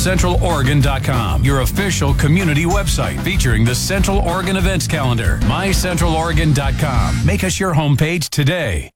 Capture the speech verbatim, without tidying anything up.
central oregon dot com, your official community website featuring the Central Oregon events calendar. my central oregon dot com. Make us your homepage today.